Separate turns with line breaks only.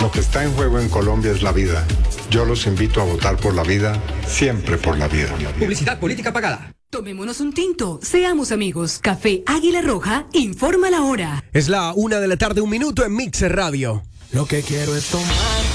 Lo que está en juego en Colombia es la vida. Yo los invito a votar por la vida, siempre por la vida.
Publicidad política pagada.
Tomémonos un tinto, seamos amigos. Café Águila Roja, informa la hora.
Es la 1:01 PM en Mixer Radio.
Lo que quiero es tomar